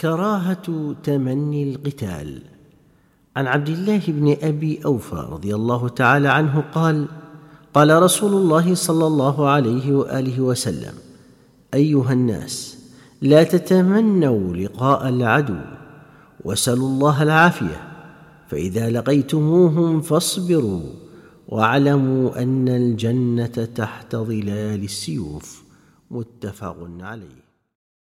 كراهة تمني القتال. عن عبد الله بن أبي أوفى رضي الله تعالى عنه قال: قال رسول الله صلى الله عليه وآله وسلم: أيها الناس، لا تتمنوا لقاء العدو، واسألوا الله العافية، فإذا لقيتموهم فاصبروا، واعلموا أن الجنة تحت ظلال السيوف. متفق عليه.